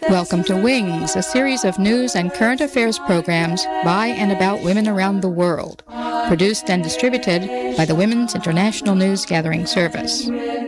Welcome to Wings, a series of news and current affairs programs by and about women around the world, produced and distributed by the Women's International News Gathering Service.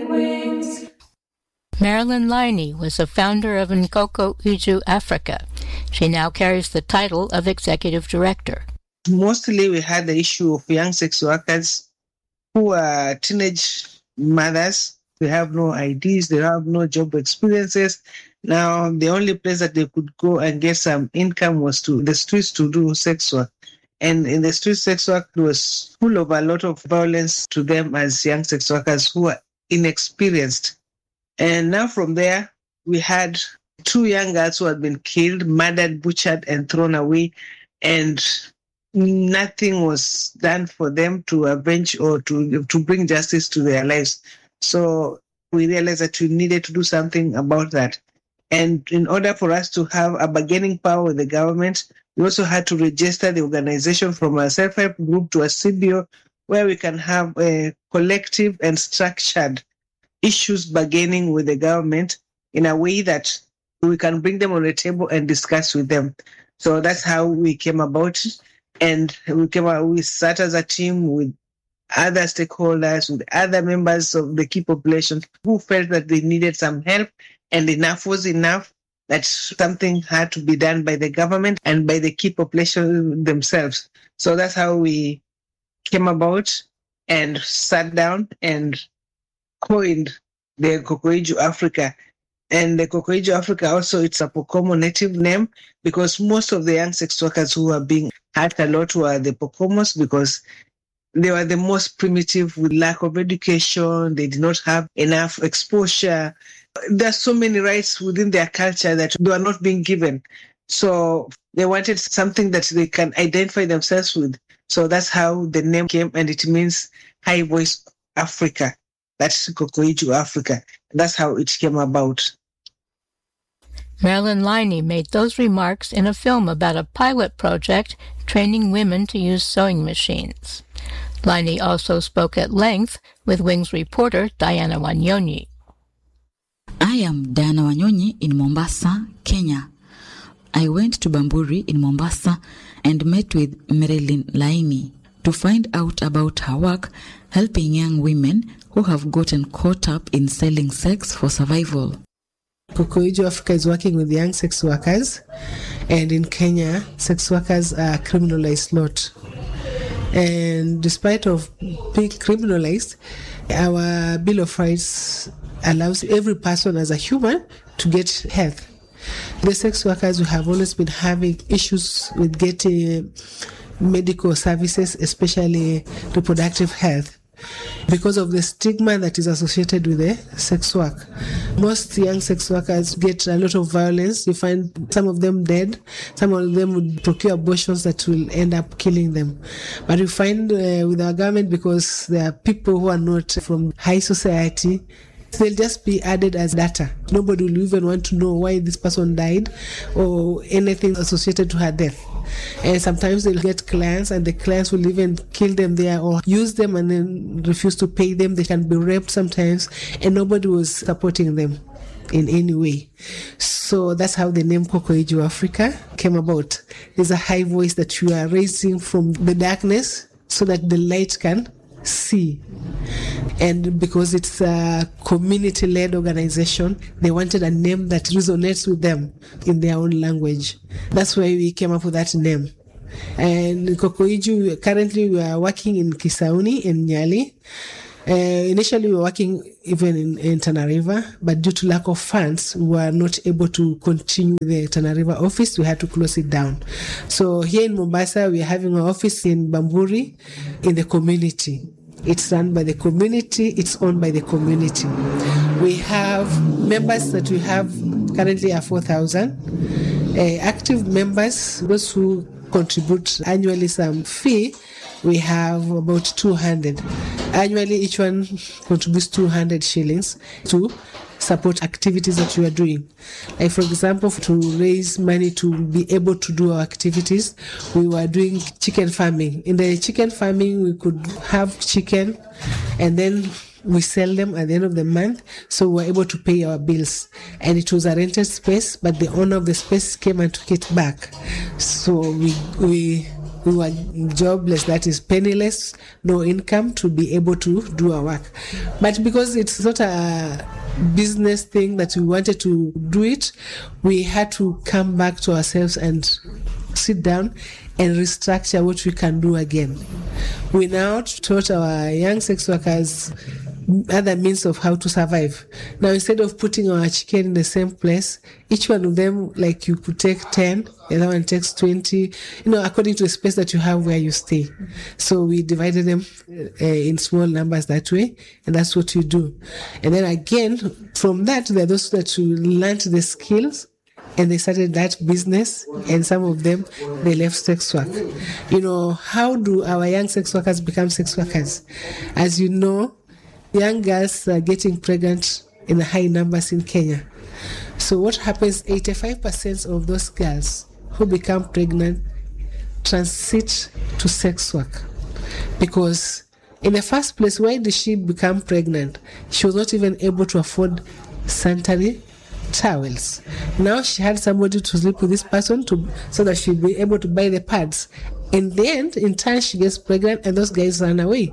Marilyn Liney was the founder of Nkoko Iju Africa. She now carries the title of Executive Director. Mostly we had the issue of young sex workers who are teenage mothers. They have no IDs, they have no job experiences. Now, the only place that they could go and get some income was to the streets to do sex work. And in the street sex work, it was full of a lot of violence to them as young sex workers who are inexperienced. And now from there, we had 2 young girls who had been killed, murdered, butchered, and thrown away. And nothing was done for them to avenge or to bring justice to their lives. So we realized that we needed to do something about that. And in order for us to have a bargaining power with the government, we also had to register the organization from a self-help group to a CBO where we can have a collective and structured issues bargaining with the government in a way that we can bring them on the table and discuss with them. So that's how we came about. And we sat as a team with other stakeholders, with other members of the key population who felt that they needed some help, and enough was enough, that something had to be done by the government and by the key population themselves. So that's how we came about and sat down and coined the Nkoko Iju Africa. And the Nkoko Iju Africa also, it's a Pokomo native name because most of the young sex workers who are being hurt a lot were the Pokomos because they were the most primitive with lack of education. They did not have enough exposure. There are so many rights within their culture that they are not being given. So they wanted something that they can identify themselves with. So that's how the name came, and it means High Voice Africa. That's Nkoko Iju Africa. That's how it came about. Marilyn Liney made those remarks in a film about a pilot project training women to use sewing machines. Liney also spoke at length with Wings reporter Diana Wanyonyi. I am Diana Wanyonyi in Mombasa, Kenya. I went to Bamburi in Mombasa and met with Marilyn Liney to find out about her work helping young women who have gotten caught up in selling sex for survival. Nkoko Iju Africa is working with young sex workers, and in Kenya, sex workers are criminalized a lot. And despite of being criminalized, our Bill of Rights allows every person as a human to get health. The sex workers who have always been having issues with getting medical services, especially reproductive health, because of the stigma that is associated with the sex work. Most young sex workers get a lot of violence. You find some of them dead. Some of them would procure abortions that will end up killing them. But you find with our government, because there are people who are not from high society, they'll just be added as data. Nobody will even want to know why this person died or anything associated to her death. And sometimes they'll get clients, and the clients will even kill them there or use them and then refuse to pay them. They can be raped sometimes, and nobody was supporting them in any way. So that's how the name Nkoko Iju Africa came about. There's a high voice that you are raising from the darkness so that the light can see. And because it's a community-led organization, they wanted a name that resonates with them in their own language. That's why we came up with that name. And Nkoko Iju, currently we are working in Kisauni, in Nyali. Initially we were working even in Tana River, but due to lack of funds, we were not able to continue the Tana River office. We had to close it down. So here in Mombasa, we are having an office in Bamburi in the community. It's run by the community. It's owned by the community. We have members that we have currently are 4,000. Active members, those who contribute annually some fee, we have about 200. Annually, each one contributes 200 shillings to support activities that we are doing. Like, for example, to raise money to be able to do our activities, we were doing chicken farming. In the chicken farming, we could have chicken and then we sell them at the end of the month, so we were able to pay our bills. And it was a rented space, but the owner of the space came and took it back. So we were jobless, that is penniless, no income to be able to do our work. But because it's not a business thing that we wanted to do it, we had to come back to ourselves and sit down and restructure what we can do again. We now taught our young sex workers other means of how to survive. Now, instead of putting our chicken in the same place, each one of them, like, you could take 10, the other one takes 20, according to the space that you have where you stay. So we divided them in small numbers that way, and that's what you do. And then again, from that, there are those that you learned the skills, and they started that business, and some of them, they left sex work. How do our young sex workers become sex workers? As you know, young girls are getting pregnant in high numbers in Kenya. So what happens, 85% of those girls who become pregnant transit to sex work. Because in the first place, why did she become pregnant? She was not even able to afford sanitary towels. Now she had somebody to sleep with this person so that she'd be able to buy the pads. In the end, in time, she gets pregnant and those guys run away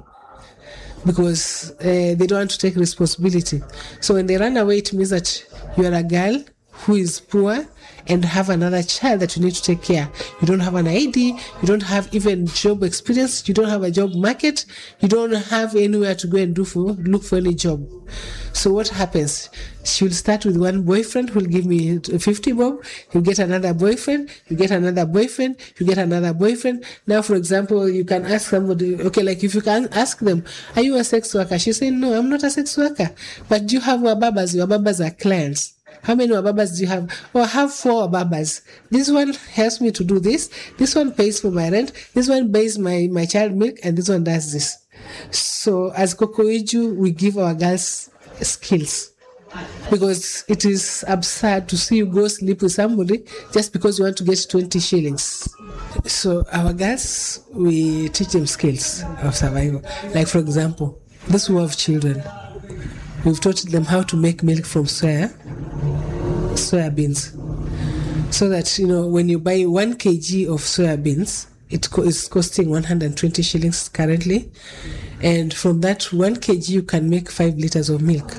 because they don't want to take responsibility. So when they run away, it means that you are a girl who is poor and have another child that you need to take care. You don't have an ID, you don't have even job experience, you don't have a job market, you don't have anywhere to go and look for any job. So what happens? She'll start with one boyfriend who'll give me 50 bob, you get another boyfriend, you get another boyfriend, you get another boyfriend. Now, for example, you can ask somebody, okay, like if you can ask them, are you a sex worker? She say, no, I'm not a sex worker. But do you have wababas? Your wababas are clients. How many wababas do you have? Oh, I have 4 wababas. This one helps me to do this. This one pays for my rent. This one buys my child milk. And this one does this. So as Kokoiju, we give our girls skills. Because it is absurd to see you go sleep with somebody just because you want to get 20 shillings. So our girls, we teach them skills of survival. Like, for example, those who have children, we've taught them how to make milk from soya beans. So that, when you buy 1 kg of soya beans, it is costing 120 shillings currently. And from that 1 kg, you can make 5 liters of milk.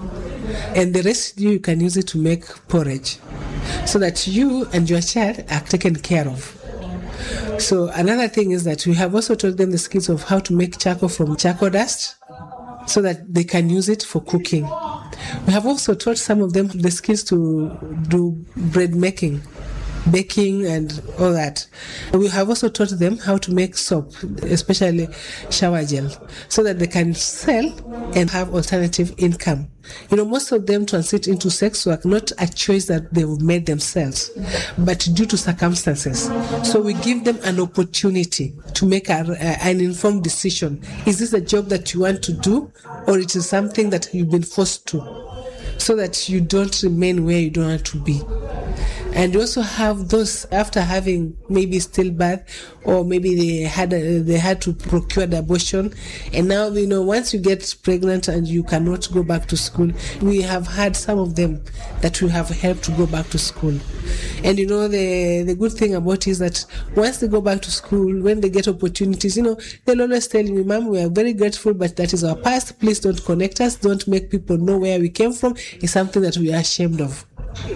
And the rest you can use it to make porridge. So that you and your child are taken care of. So another thing is that we have also taught them the skills of how to make charcoal from charcoal dust, so that they can use it for cooking. We have also taught some of them the skills to do bread making, baking and all that. We have also taught them how to make soap, especially shower gel, so that they can sell and have alternative income. Most of them transit into sex work, not a choice that they've made themselves, but due to circumstances. So we give them an opportunity to make an informed decision. Is this a job that you want to do, or it is something that you've been forced to, so that you don't remain where you don't want to be. And you also have those after having maybe stillbirth, or maybe they had to procure the abortion, and now once you get pregnant and you cannot go back to school, we have had some of them that we have helped to go back to school. And the good thing about it is that once they go back to school, when they get opportunities, they'll always tell me, Mom, we are very grateful, but that is our past. Please don't connect us. Don't make people know where we came from. It's something that we are ashamed of.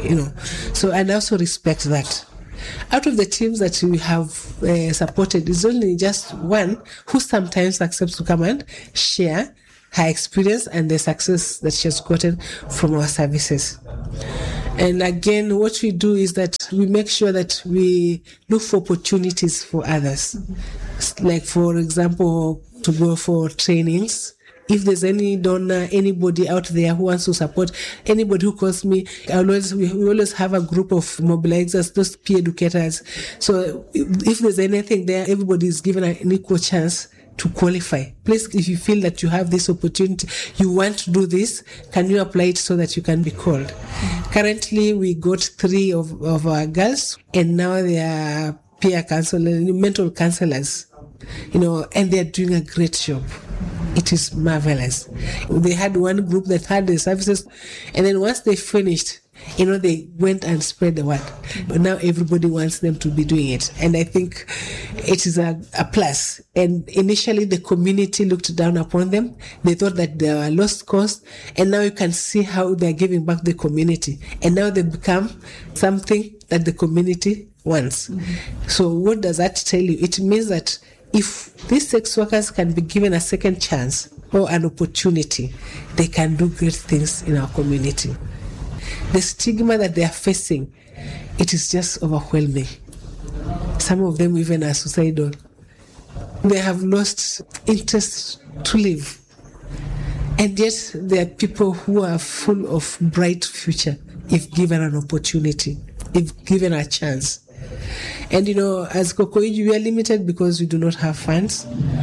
So, and I also respect that. Out of the teams that we have supported, it's only just one who sometimes accepts to come and share her experience and the success that she has gotten from our services. And again, what we do is that we make sure that we look for opportunities for others. Like, for example, to go for trainings. If there's any donor, anybody out there who wants to support, anybody who calls me, we always have a group of mobilizers, those peer educators. So if there's anything there, everybody is given an equal chance to qualify. Please, if you feel that you have this opportunity, you want to do this, can you apply it so that you can be called? Currently, we got 3 of our girls, and now they are peer counselors, mental counselors, and they're doing a great job. It is marvelous. They had one group that had the services, and then once they finished, they went and spread the word. But now everybody wants them to be doing it. And I think it is a plus. And initially the community looked down upon them. They thought that they were lost cause. And now you can see how they're giving back the community. And now they become something that the community wants. Mm-hmm. So what does that tell you? It means that if these sex workers can be given a second chance or an opportunity, they can do great things in our community. The stigma that they are facing, it is just overwhelming. Some of them even are suicidal. They have lost interest to live. And yet there are people who are full of bright future if given an opportunity, if given a chance. And as Kokoiju, we are limited because we do not have funds.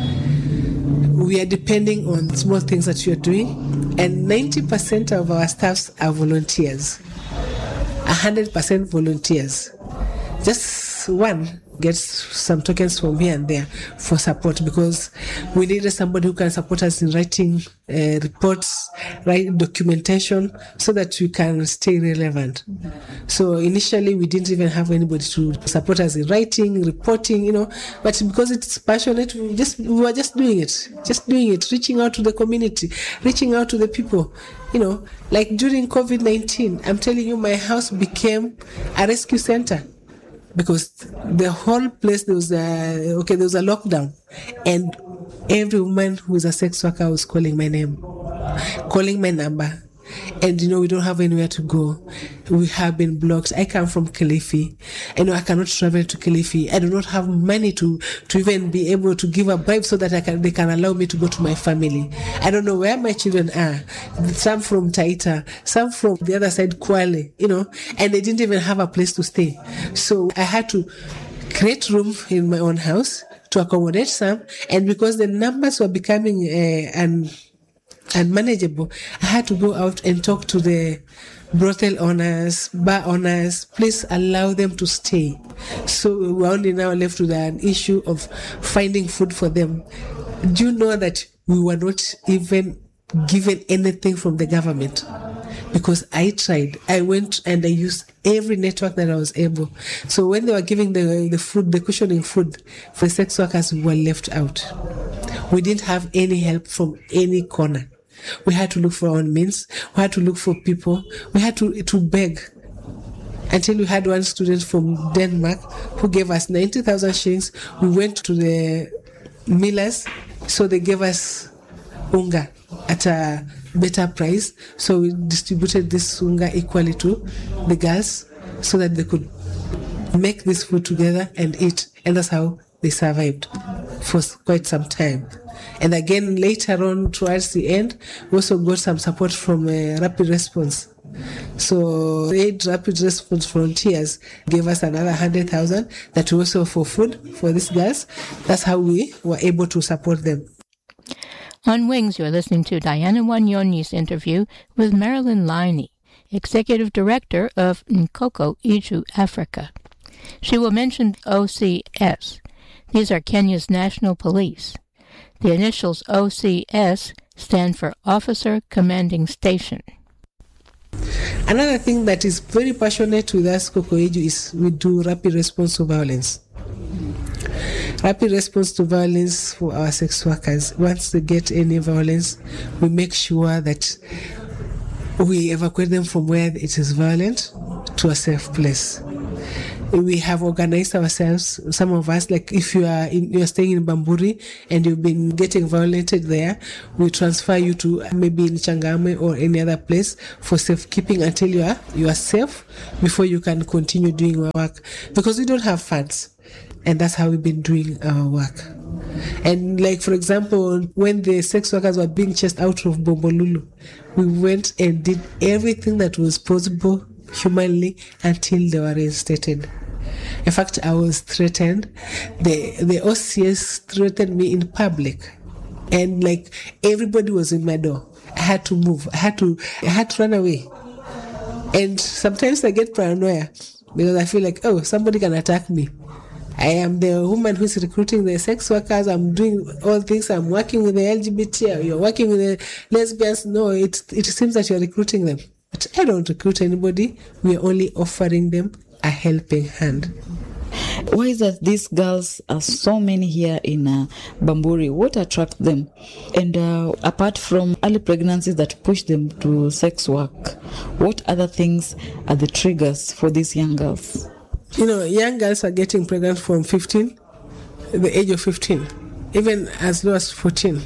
We are depending on small things that you are doing. And 90% of our staffs are volunteers. 100% volunteers. Just one gets some tokens from here and there for support, because we needed somebody who can support us in writing reports, write documentation, so that we can stay relevant. So initially we didn't even have anybody to support us in writing, reporting, but because it's passionate, we were just doing it, reaching out to the community, reaching out to the people. Like during COVID-19, I'm telling you, my house became a rescue center. Because the whole place, there was a lockdown, and every woman who is a sex worker was calling my name, calling my number, and we don't have anywhere to go. We have been blocked. I come from Kilifi. I cannot travel to Kilifi. I do not have money to even be able to give a bribe so that they can allow me to go to my family. I don't know where my children are. Some from Taita, some from the other side, Kwale, and they didn't even have a place to stay. So I had to create room in my own house to accommodate some, and because the numbers were becoming unmanageable, I had to go out and talk to the brothel owners, bar owners. Please allow them to stay. So we're only now left with an issue of finding food for them. Do you know that we were not even given anything from the government? Because I tried. I went and I used every network that I was able. So when they were giving the food, the cushioning food for sex workers, we were left out. We didn't have any help from any corner. We had to look for our own means. We had to look for people. We had to beg. Until we had one student from Denmark who gave us 90,000 shillings. We went to the millers, so they gave us unga at a better price. So we distributed this unga equally to the girls so that they could make this food together and eat. And that's how they survived for quite some time. And again, later on, towards the end, we also got some support from Rapid Response. So the Rapid Response Volunteers gave us another 100,000 that was also for food for these girls. That's how we were able to support them. On Wings, you're listening to Diana Wanyonyi's interview with Marilyn Liney, Executive Director of Nkoko Iju Africa. She will mention OCS. These are Kenya's national police. The initials OCS stand for Officer Commanding Station. Another thing that is very passionate with us, Kokoiju, is we do rapid response to violence. Rapid response to violence for our sex workers. Once they get any violence, we make sure that we evacuate them from where it is violent to a safe place. We have organized ourselves, some of us, like if you're staying in Bamburi and you've been getting violated there, we transfer you to maybe in Changamwe or any other place for safekeeping until you are safe before you can continue doing your work, because we don't have funds. And that's how we've been doing our work. And like, for example, when the sex workers were being chased out of Bombolulu, we went and did everything that was possible humanly until they were reinstated. In fact, I was threatened. The OCS threatened me in public. And like everybody was in my door. I had to move. I had to run away. And sometimes I get paranoia because I feel like, oh, somebody can attack me. I am the woman who's recruiting the sex workers. I'm doing all things. I'm working with the LGBT. You're working with the lesbians. No, it seems that you're recruiting them. But I don't recruit anybody. We're only offering them a helping hand. Why is that these girls are so many here in Bamburi? What attracts them? And apart from early pregnancies that push them to sex work, what other things are the triggers for these young girls? Young girls are getting pregnant from the age of 15, even as low as 14.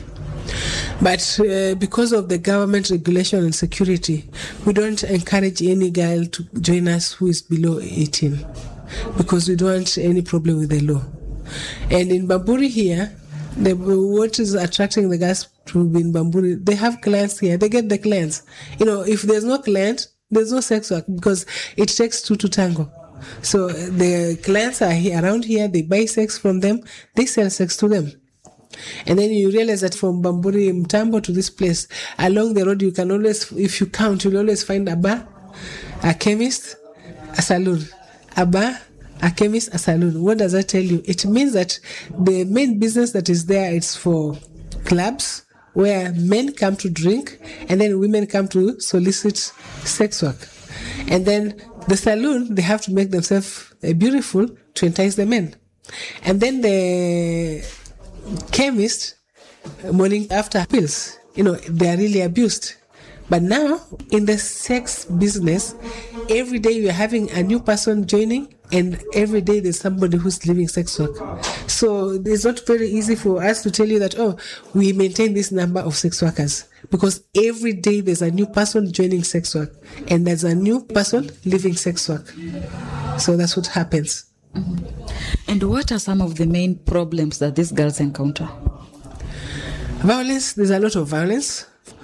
But because of the government regulation and security, we don't encourage any girl to join us who is below 18 because we don't want any problem with the law. And in Bamburi here, what is attracting the girls to be in Bamburi, they have clients here. They get the clients. If there's no client, there's no sex work because it takes two to tango. So the clients are here, around here, they buy sex from them, they sell sex to them. And then you realize that from Bamburi, Mtambo to this place, along the road, you can always, if you count, you'll always find a bar, a chemist, a saloon. A bar, a chemist, a saloon. What does that tell you? It means that the main business that is there is for clubs where men come to drink and then women come to solicit sex work. And then the saloon, they have to make themselves beautiful to entice the men. And then the chemist, morning after pills, they are really abused. But now, in the sex business, every day we are having a new person joining, and every day there's somebody who's leaving sex work. So it's not very easy for us to tell you that, we maintain this number of sex workers. Because every day there's a new person joining sex work, and there's a new person leaving sex work. So that's what happens. Mm-hmm. And what are some of the main problems that these girls encounter? Violence, there's a lot of violence.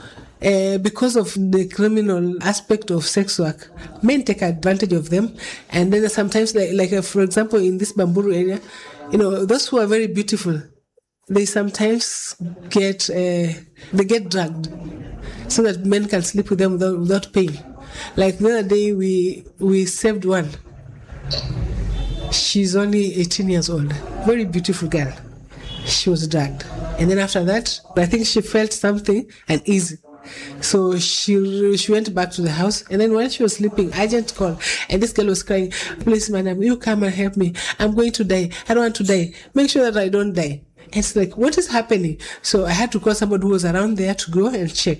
Because of the criminal aspect of sex work, men take advantage of them. And then sometimes, for example, in this Bamburu area, those who are very beautiful, they sometimes get drugged so that men can sleep with them without paying. Like the other day, we saved one. She's only 18 years old. Very beautiful girl. She was drugged. And then after that, I think she felt something uneasy. So she went back to the house, and then when she was sleeping, agent called, and this girl was crying, "Please, madam, you come and help me. I'm going to die. I don't want to die. Make sure that I don't die." It's like, what is happening? So I had to call somebody who was around there to go and check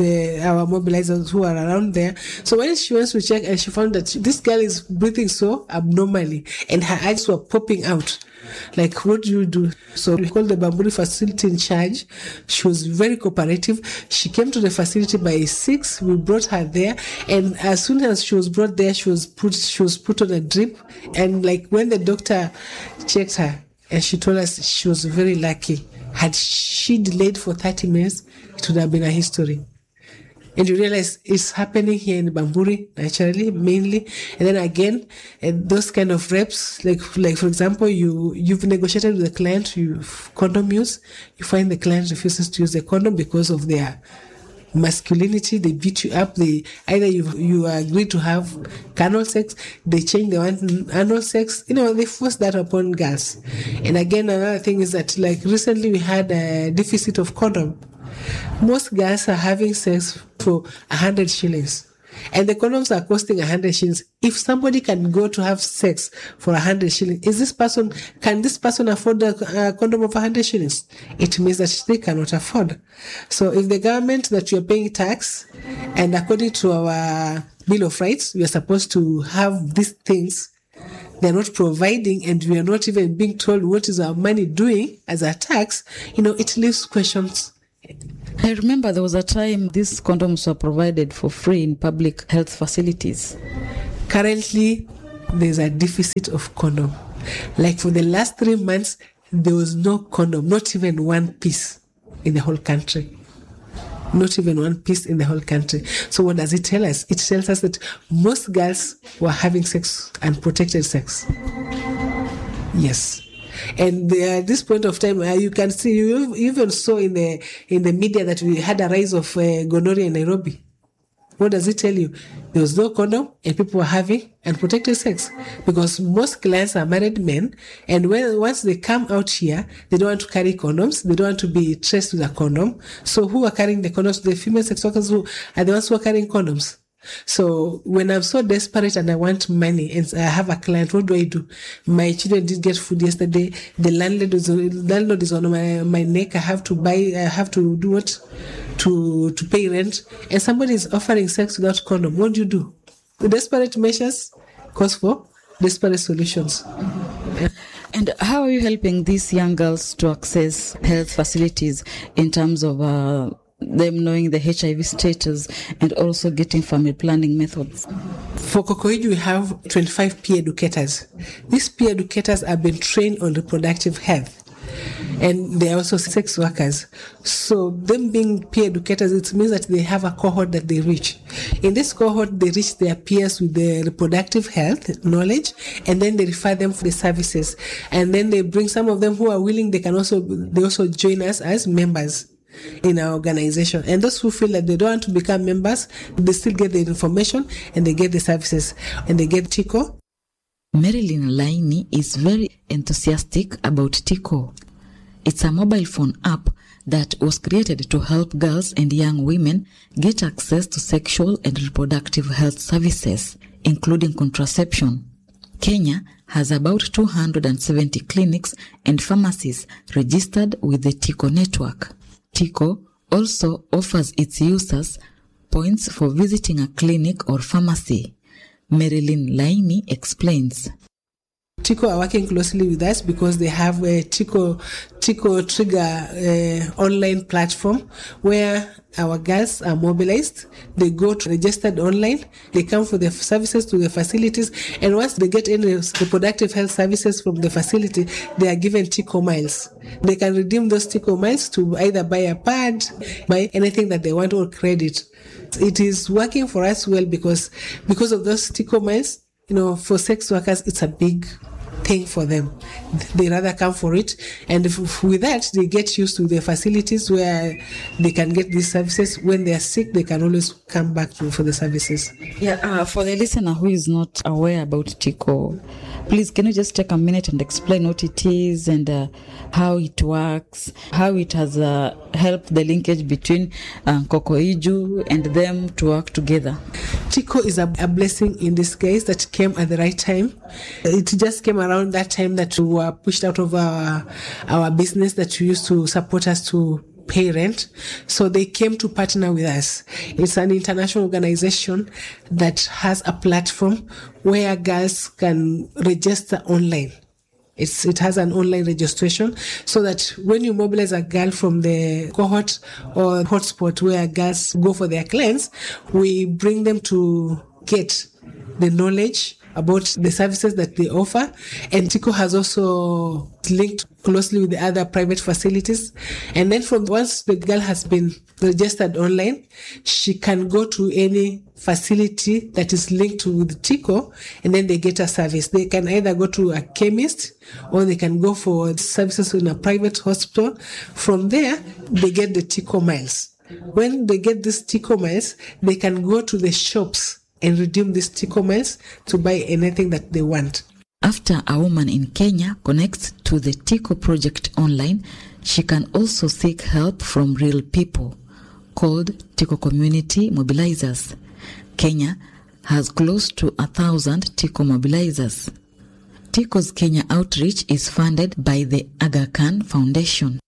our mobilizers who are around there. So when she went to check, and she found that this girl is breathing so abnormally, and her eyes were popping out. Like, what do you do? So we called the Bamburi facility in charge. She was very cooperative. She came to the facility by 6. We brought her there, and as soon as she was brought there, she was put on a drip. And like when the doctor checked her, and she told us she was very lucky. Had she delayed for 30 minutes, it would have been a history. And you realize it's happening here in Bamburi, naturally, mainly. And then again, those kind of reps, like for example, you've negotiated with the client, condom use, you find the client refuses to use the condom because of their masculinity. They beat you up. Either you agree to have carnal sex, they change the one anal sex. They force that upon girls. And again, another thing is that, like recently we had a deficit of condom. Most girls are having sex for 100 shillings. And the condoms are costing 100 shillings. If somebody can go to have sex for 100 shillings, can this person afford a condom of 100 shillings? It means that they cannot afford. So if the government that you're paying tax, and according to our Bill of Rights, we are supposed to have these things, they're not providing, and we are not even being told what is our money doing as a tax, it leaves questions. I remember there was a time these condoms were provided for free in public health facilities. Currently, there's a deficit of condom. Like for the last 3 months, there was no condom, not even one piece in the whole country. Not even one piece in the whole country. So what does it tell us? It tells us that most girls were having sex, unprotected sex. Yes. And at this point of time, you can see, you even saw in the media that we had a rise of gonorrhea in Nairobi. What does it tell you? There was no condom and people were having unprotected sex, because most clients are married men, and once they come out here, they don't want to carry condoms. They don't want to be traced with a condom. So who are carrying the condoms? The female sex workers who are the ones who are carrying condoms. So when I'm so desperate and I want money and I have a client, what do? My children didn't get food yesterday. The landlord is on my neck. I have to do what? To pay rent. And somebody is offering sex without condom. What do? The desperate measures cause for desperate solutions. And how are you helping these young girls to access health facilities in terms of them knowing the HIV status and also getting family planning methods? For Kokoiju, we have 25 peer educators. These peer educators have been trained on reproductive health, and they are also sex workers. So them being peer educators, it means that they have a cohort that they reach. In this cohort, they reach their peers with the reproductive health knowledge, and then they refer them for the services. And then they bring some of them who are willing, they also join us as members in our organization. And those who feel that they don't want to become members, they still get the information and they get the services and they get Tico. Marilyn Laini is very enthusiastic about Tico. It's a mobile phone app that was created to help girls and young women get access to sexual and reproductive health services, including contraception. Kenya has about 270 clinics and pharmacies registered with the Tico network. Tico also offers its users points for visiting a clinic or pharmacy. Marilyn Laini explains. Tico are working closely with us because they have a Tico Trigger online platform where our girls are mobilized. They go to registered online. They come for the services to the facilities. And once they get any reproductive health services from the facility, they are given Tico miles. They can redeem those Tico miles to either buy a pad, buy anything that they want, or credit. It is working for us well because of those Tico miles. For sex workers, it's a big thing for them. They rather come for it, and with that they get used to the facilities where they can get these services. When they are sick, they can always come back for the services. For the listener who is not aware about Tico, please can you just take a minute and explain what it is and how it works, how it has helped the linkage between Kokoiju and them to work together? Tico is a blessing in this case that came at the right time. It just came around that time that we were pushed out of our business that we used to support us to pay rent. So they came to partner with us. It's an international organization that has a platform where girls can register online. It has an online registration so that when you mobilize a girl from the cohort or hotspot where girls go for their clients, we bring them to get the knowledge about the services that they offer. And Tico has also linked closely with the other private facilities. And then once the girl has been registered online, she can go to any facility that is linked with Tico, and then they get a service. They can either go to a chemist or they can go for services in a private hospital. From there, they get the Tico miles. When they get these Tico miles, they can go to the shops and redeem these Tico miles to buy anything that they want. After a woman in Kenya connects to the Tico project online, she can also seek help from real people called Tico Community Mobilizers. Kenya has close to 1,000 Tico mobilizers. Tico's Kenya outreach is funded by the Aga Khan Foundation.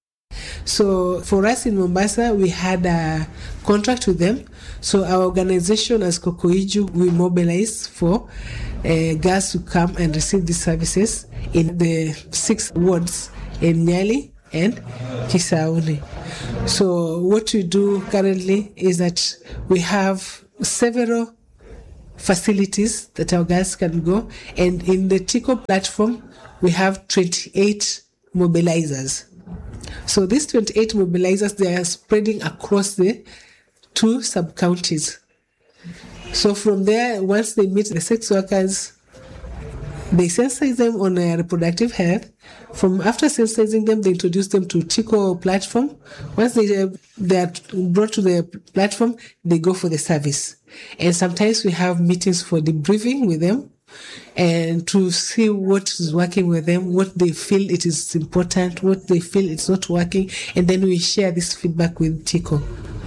So for us in Mombasa, we had a contract with them. So our organization as Kokoiju, we mobilize for girls to come and receive these services in the 6 wards in Nyali and Kisauni. So what we do currently is that we have several facilities that our girls can go, and in the Tico platform, we have 28 mobilizers. So these 28 mobilizers, they are spreading across the 2 sub-counties. So from there, once they meet the sex workers, They sensitize them on reproductive health. After sensitizing them, they introduce them to TICO platform. Once they are brought to the platform, they go for the service. And sometimes we have meetings for debriefing with them and to see what is working with them, what they feel it is important, what they feel it's not working, and then we share this feedback with TICO.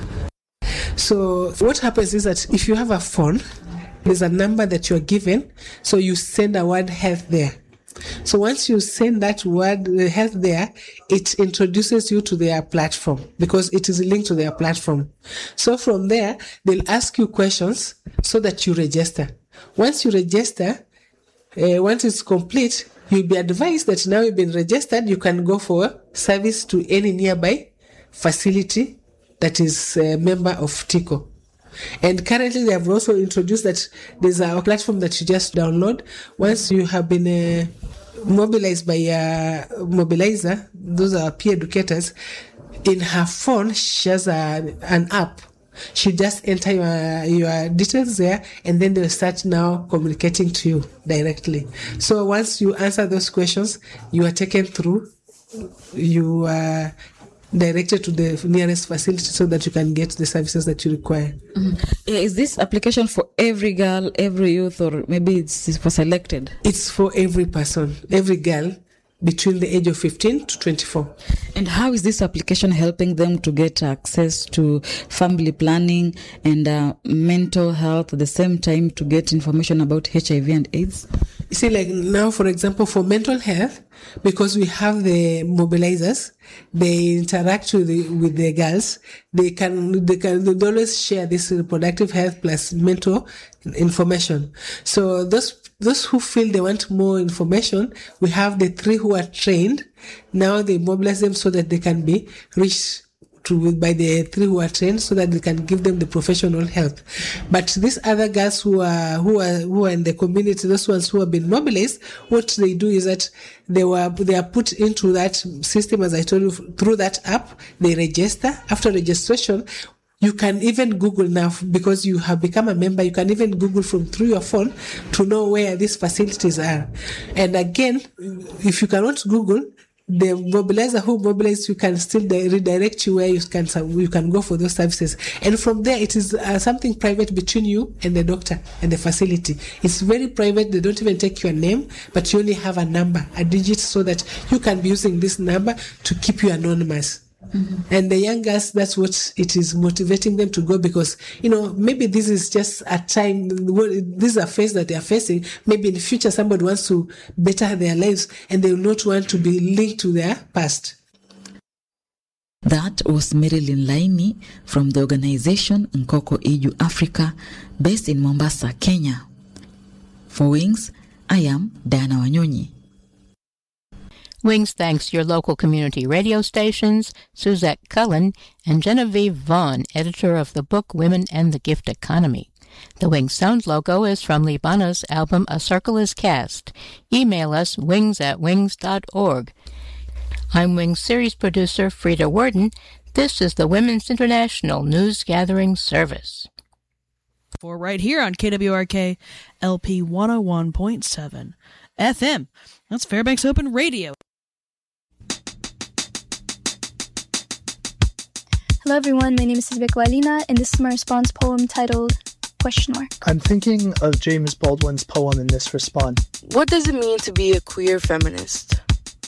So what happens is that if you have a phone, there's a number that you're given, so you send a word health there. So once you send that word health there, it introduces you to their platform because it is linked to their platform. So from there, they'll ask you questions so that you register. Once you register, once it's complete, you'll be advised that now you've been registered, you can go for service to any nearby facility that is a member of TICO. And currently they have also introduced that there's a platform that you just download. Once you have been mobilized by a mobilizer, those are peer educators, in her phone she has an app. She just enter your details there, and then they'll start now communicating to you directly. So once you answer those questions, you are taken through, you are directed to the nearest facility so that you can get the services that you require. Mm-hmm. Is this application for every girl, every youth, or maybe it's for selected? It's for every person, every girl between the age of 15 to 24. And how is this application helping them to get access to family planning and mental health at the same time to get information about HIV and AIDS? You see, like now, for example, for mental health, because we have the mobilizers, they interact with the girls. They always share this reproductive health plus mental information. So those who feel they want more information, we have the 3 who are trained. Now they mobilize them so that they can be reached by the 3 who are trained, so that they can give them the professional help. But these other girls who are in the community, those ones who have been mobilized, what they do is that they are put into that system, as I told you, through that app. They register. After registration, you can even Google now, because you have become a member, you can even Google through your phone to know where these facilities are. And again, if you cannot Google, the mobilizer who mobilizes you can still redirect you where you can go for those services. And from there, it is something private between you and the doctor and the facility. It's very private. They don't even take your name, but you only have a number, a digit, so that you can be using this number to keep you anonymous. Mm-hmm. And the young girls, that's what it is motivating them to go, because, maybe this is just a time, this is a phase that they are facing. Maybe in the future, somebody wants to better their lives and they will not want to be linked to their past. That was Marilyn Laini from the organization Nkoko Iju Africa, based in Mombasa, Kenya. For Wings, I am Diana Wanyonyi. Wings thanks your local community radio stations, Suzette Cullen, and Genevieve Vaughn, editor of the book Women and the Gift Economy. The Wings Sound logo is from Libana's album A Circle is Cast. Email us wings@wings.org. I'm Wings series producer Frida Worden. This is the Women's International News Gathering Service. For right here on KWRK LP 101.7 FM. That's Fairbanks Open Radio. Hello everyone, my name is Rebecca Alina, and this is my response poem titled Question Mark. I'm thinking of James Baldwin's poem in this response. What does it mean to be a queer feminist?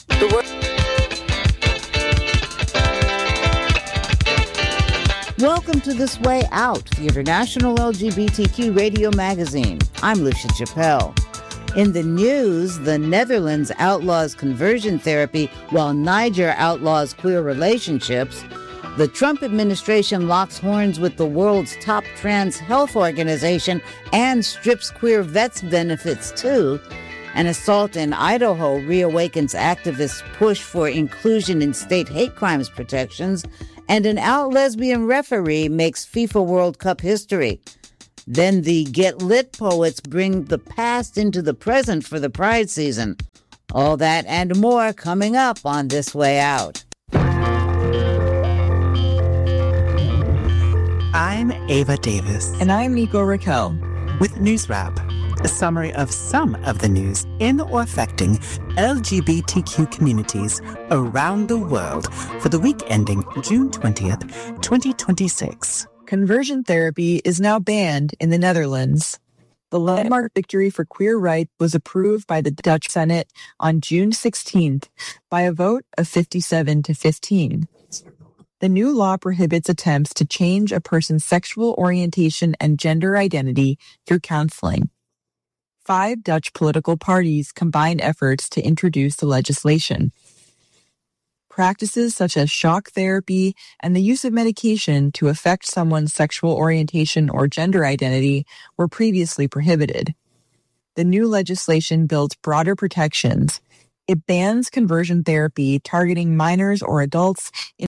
Welcome to This Way Out, the international LGBTQ radio magazine. I'm Lucia Chappelle. In the news, the Netherlands outlaws conversion therapy while Niger outlaws queer relationships. The Trump administration locks horns with the world's top trans health organization and strips queer vets benefits too. An assault in Idaho reawakens activists' push for inclusion in state hate crimes protections. And an out lesbian referee makes FIFA World Cup history. Then the Get Lit poets bring the past into the present for the Pride season. All that and more coming up on This Way Out. I'm Ava Davis. And I'm Nico Raquel. With News Wrap, a summary of some of the news in or affecting LGBTQ communities around the world for the week ending June 20th, 2026. Conversion therapy is now banned in the Netherlands. The landmark victory for queer rights was approved by the Dutch Senate on June 16th by a vote of 57 to 15. The new law prohibits attempts to change a person's sexual orientation and gender identity through counseling. 5 Dutch political parties combined efforts to introduce the legislation. Practices such as shock therapy and the use of medication to affect someone's sexual orientation or gender identity were previously prohibited. The new legislation builds broader protections. It bans conversion therapy targeting minors or adults